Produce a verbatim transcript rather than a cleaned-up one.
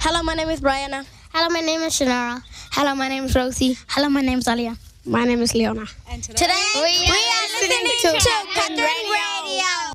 Hello, my name is Brianna. Hello, my name is Shanara. Hello, my name is Rosie. Hello, my name is Alia. My name is Leona. And today, today we, we are listening to Catherine Radio.